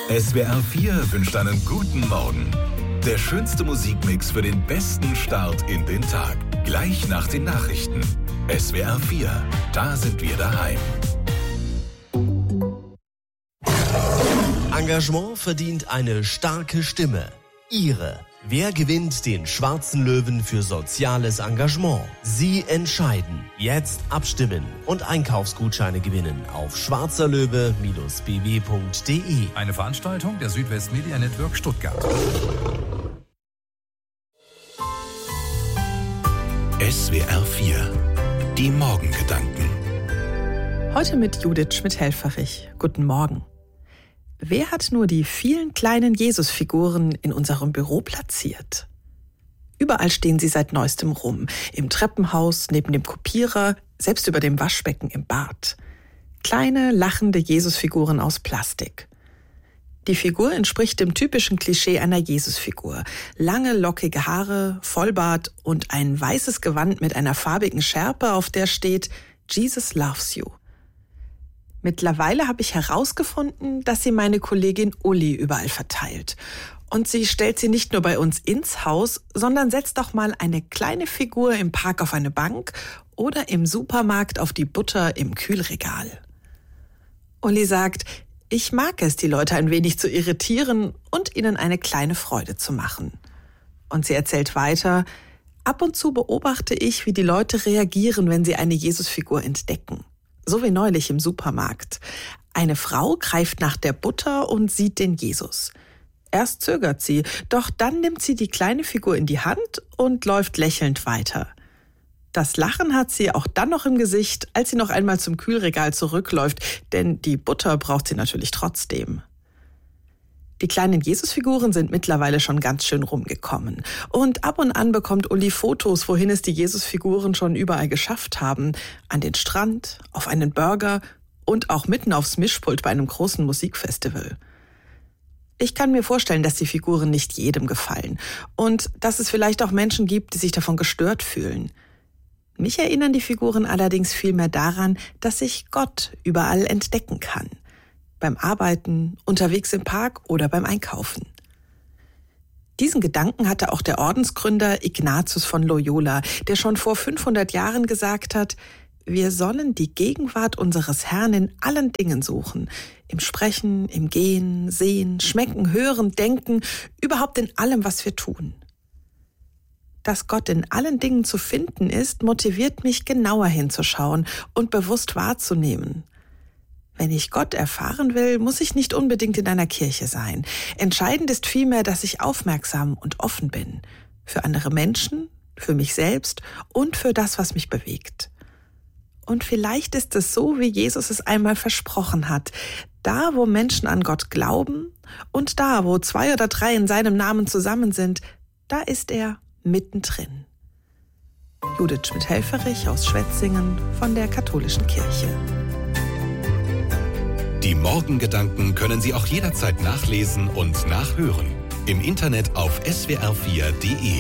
SWR 4 wünscht einen guten Morgen. Der schönste Musikmix für den besten Start in den Tag. Gleich nach den Nachrichten. SWR 4, da sind wir daheim. Engagement verdient eine starke Stimme. Ihre. Wer gewinnt den Schwarzen Löwen für soziales Engagement? Sie entscheiden. Jetzt abstimmen und Einkaufsgutscheine gewinnen auf schwarzerlöwe-bw.de. Eine Veranstaltung der Südwest Media Network Stuttgart. SWR 4, die Morgengedanken. Heute mit Judith Schmidt-Helfferich. Guten Morgen. Wer hat nur die vielen kleinen Jesusfiguren in unserem Büro platziert? Überall stehen sie seit neuestem rum. Im Treppenhaus, neben dem Kopierer, selbst über dem Waschbecken im Bad. Kleine, lachende Jesusfiguren aus Plastik. Die Figur entspricht dem typischen Klischee einer Jesusfigur. Lange, lockige Haare, Vollbart und ein weißes Gewand mit einer farbigen Schärpe, auf der steht Jesus loves you. Mittlerweile habe ich herausgefunden, dass sie meine Kollegin Uli überall verteilt. Und sie stellt sie nicht nur bei uns ins Haus, sondern setzt auch mal eine kleine Figur im Park auf eine Bank oder im Supermarkt auf die Butter im Kühlregal. Uli sagt, ich mag es, die Leute ein wenig zu irritieren und ihnen eine kleine Freude zu machen. Und sie erzählt weiter, ab und zu beobachte ich, wie die Leute reagieren, wenn sie eine Jesusfigur entdecken. So wie neulich im Supermarkt. Eine Frau greift nach der Butter und sieht den Jesus. Erst zögert sie, doch dann nimmt sie die kleine Figur in die Hand und läuft lächelnd weiter. Das Lachen hat sie auch dann noch im Gesicht, als sie noch einmal zum Kühlregal zurückläuft, denn die Butter braucht sie natürlich trotzdem. Die kleinen Jesusfiguren sind mittlerweile schon ganz schön rumgekommen. Und ab und an bekommt Uli Fotos, wohin es die Jesusfiguren schon überall geschafft haben. An den Strand, auf einen Burger und auch mitten aufs Mischpult bei einem großen Musikfestival. Ich kann mir vorstellen, dass die Figuren nicht jedem gefallen. Und dass es vielleicht auch Menschen gibt, die sich davon gestört fühlen. Mich erinnern die Figuren allerdings vielmehr daran, dass ich Gott überall entdecken kann. Beim Arbeiten, unterwegs im Park oder beim Einkaufen. Diesen Gedanken hatte auch der Ordensgründer Ignatius von Loyola, der schon vor 500 Jahren gesagt hat, wir sollen die Gegenwart unseres Herrn in allen Dingen suchen. Im Sprechen, im Gehen, Sehen, Schmecken, Hören, Denken, überhaupt in allem, was wir tun. Dass Gott in allen Dingen zu finden ist, motiviert mich, genauer hinzuschauen und bewusst wahrzunehmen. Wenn ich Gott erfahren will, muss ich nicht unbedingt in einer Kirche sein. Entscheidend ist vielmehr, dass ich aufmerksam und offen bin. Für andere Menschen, für mich selbst und für das, was mich bewegt. Und vielleicht ist es so, wie Jesus es einmal versprochen hat. Da, wo Menschen an Gott glauben und da, wo 2 oder 3 in seinem Namen zusammen sind, da ist er mittendrin. Judith Schmidt-Helfferich aus Schwetzingen von der Katholischen Kirche. Die Morgengedanken können Sie auch jederzeit nachlesen und nachhören. Im Internet auf swr4.de.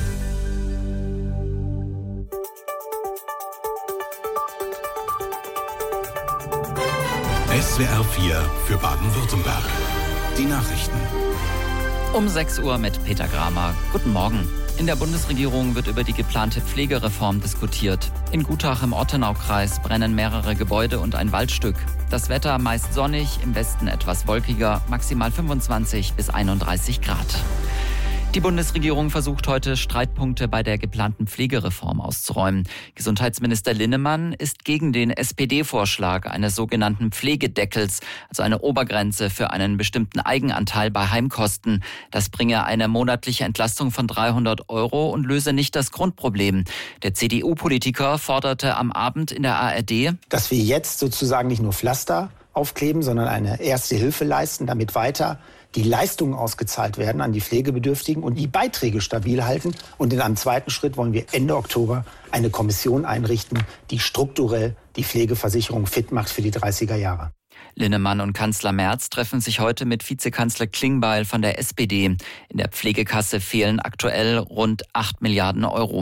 SWR 4 für Baden-Württemberg. Die Nachrichten. Um 6 Uhr mit Peter Gramer. Guten Morgen. In der Bundesregierung wird über die geplante Pflegereform diskutiert. In Gutach im Ortenaukreis brennen mehrere Gebäude und ein Waldstück. Das Wetter meist sonnig, im Westen etwas wolkiger, maximal 25 bis 31 Grad. Die Bundesregierung versucht heute, Streitpunkte bei der geplanten Pflegereform auszuräumen. Gesundheitsminister Linnemann ist gegen den SPD-Vorschlag eines sogenannten Pflegedeckels, also eine Obergrenze für einen bestimmten Eigenanteil bei Heimkosten. Das bringe eine monatliche Entlastung von 300 € und löse nicht das Grundproblem. Der CDU-Politiker forderte am Abend in der ARD, dass wir jetzt sozusagen nicht nur Pflaster aufkleben, sondern eine erste Hilfe leisten, damit weiter die Leistungen ausgezahlt werden an die Pflegebedürftigen und die Beiträge stabil halten. Und in einem zweiten Schritt wollen wir Ende Oktober eine Kommission einrichten, die strukturell die Pflegeversicherung fit macht für die 30er Jahre. Linnemann und Kanzler Merz treffen sich heute mit Vizekanzler Klingbeil von der SPD. In der Pflegekasse fehlen aktuell rund 8 Milliarden €.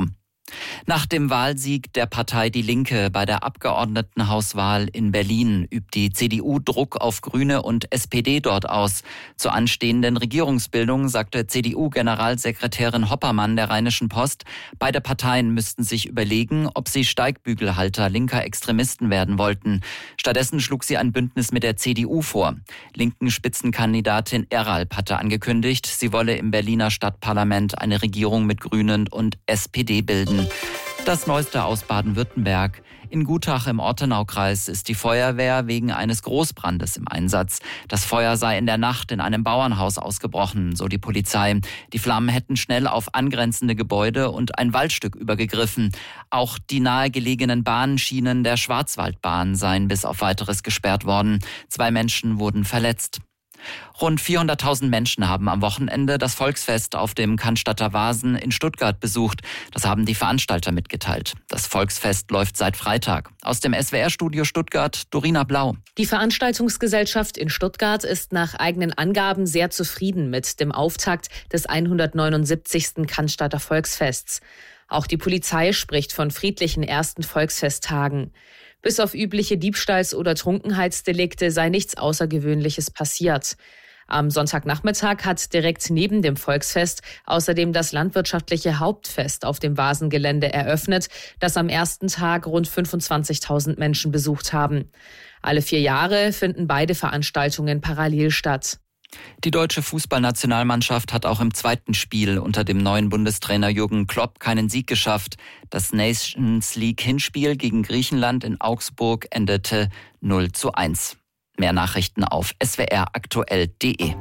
Nach dem Wahlsieg der Partei Die Linke bei der Abgeordnetenhauswahl in Berlin übt die CDU Druck auf Grüne und SPD dort aus. Zur anstehenden Regierungsbildung sagte CDU-Generalsekretärin Hoppermann der Rheinischen Post, beide Parteien müssten sich überlegen, ob sie Steigbügelhalter linker Extremisten werden wollten. Stattdessen schlug sie ein Bündnis mit der CDU vor. Linken Spitzenkandidatin Eralp hatte angekündigt, sie wolle im Berliner Stadtparlament eine Regierung mit Grünen und SPD bilden. Das Neueste aus Baden-Württemberg. In Gutach im Ortenaukreis ist die Feuerwehr wegen eines Großbrandes im Einsatz. Das Feuer sei in der Nacht in einem Bauernhaus ausgebrochen, so die Polizei. Die Flammen hätten schnell auf angrenzende Gebäude und ein Waldstück übergegriffen. Auch die nahegelegenen Bahnschienen der Schwarzwaldbahn seien bis auf Weiteres gesperrt worden. 2 Menschen wurden verletzt. Rund 400.000 Menschen haben am Wochenende das Volksfest auf dem Cannstatter Wasen in Stuttgart besucht. Das haben die Veranstalter mitgeteilt. Das Volksfest läuft seit Freitag. Aus dem SWR-Studio Stuttgart, Dorina Blau. Die Veranstaltungsgesellschaft in Stuttgart ist nach eigenen Angaben sehr zufrieden mit dem Auftakt des 179. Cannstatter Volksfests. Auch die Polizei spricht von friedlichen ersten Volksfesttagen. Bis auf übliche Diebstahls- oder Trunkenheitsdelikte sei nichts Außergewöhnliches passiert. Am Sonntagnachmittag hat direkt neben dem Volksfest außerdem das landwirtschaftliche Hauptfest auf dem Vasengelände eröffnet, das am ersten Tag rund 25.000 Menschen besucht haben. Alle 4 Jahre finden beide Veranstaltungen parallel statt. Die deutsche Fußballnationalmannschaft hat auch im zweiten Spiel unter dem neuen Bundestrainer Jürgen Klopp keinen Sieg geschafft. Das Nations League Hinspiel gegen Griechenland in Augsburg endete 0:1. Mehr Nachrichten auf swraktuell.de.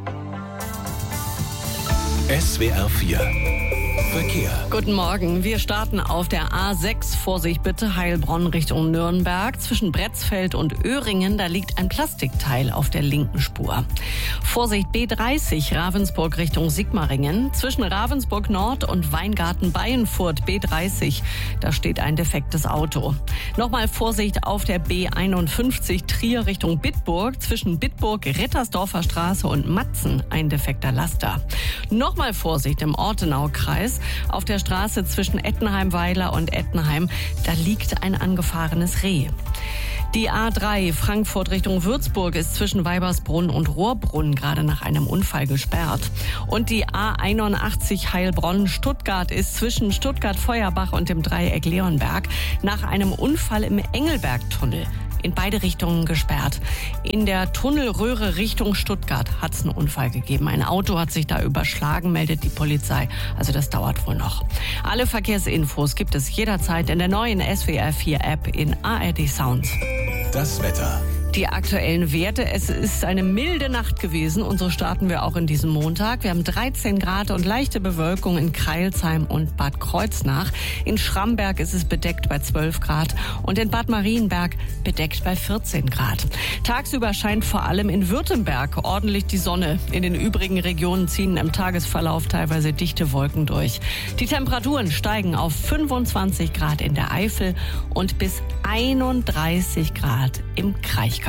SWR 4 Verkehr. Guten Morgen. Wir starten auf der A6. Vorsicht bitte, Heilbronn Richtung Nürnberg. Zwischen Bretzfeld und Öhringen, da liegt ein Plastikteil auf der linken Spur. Vorsicht B30, Ravensburg Richtung Sigmaringen. Zwischen Ravensburg Nord und Weingarten-Baienfurt B30, da steht ein defektes Auto. Nochmal Vorsicht auf der B51, Trier Richtung Bitburg. Zwischen Bitburg, Rittersdorfer Straße und Matzen ein defekter Laster. Nochmal Vorsicht im Ortenaukreis. Auf der Straße zwischen Ettenheim-Weiler und Ettenheim, da liegt ein angefahrenes Reh. Die A3 Frankfurt Richtung Würzburg ist zwischen Weibersbrunn und Rohrbrunn gerade nach einem Unfall gesperrt. Und die A81 Heilbronn-Stuttgart ist zwischen Stuttgart-Feuerbach und dem Dreieck Leonberg nach einem Unfall im Engelbergtunnel in beide Richtungen gesperrt. In der Tunnelröhre Richtung Stuttgart hat es einen Unfall gegeben. Ein Auto hat sich da überschlagen, meldet die Polizei. Also das dauert wohl noch. Alle Verkehrsinfos gibt es jederzeit in der neuen SWR 4 App in ARD Sound. Das Wetter. Die aktuellen Werte, es ist eine milde Nacht gewesen und so starten wir auch in diesem Montag. Wir haben 13 Grad und leichte Bewölkung in Crailsheim und Bad Kreuznach. In Schramberg ist es bedeckt bei 12 Grad und in Bad Marienberg bedeckt bei 14 Grad. Tagsüber scheint vor allem in Württemberg ordentlich die Sonne. In den übrigen Regionen ziehen im Tagesverlauf teilweise dichte Wolken durch. Die Temperaturen steigen auf 25 Grad in der Eifel und bis 31 Grad im Kraichgau.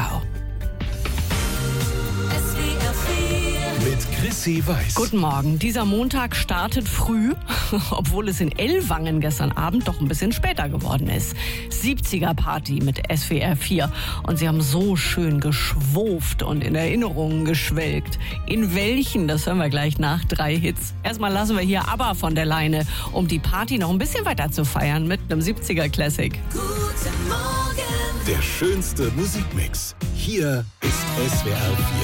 Mit Chrissy Weiß. Guten Morgen. Dieser Montag startet früh, obwohl es in Ellwangen gestern Abend doch ein bisschen später geworden ist. 70er-Party mit SWR 4. Und sie haben so schön geschwuft und in Erinnerungen geschwelgt. In welchen, das hören wir gleich nach 3 Hits. Erstmal lassen wir hier ABBA von der Leine, um die Party noch ein bisschen weiter zu feiern mit einem 70er-Classic. Der schönste Musikmix. Hier ist SWR 4.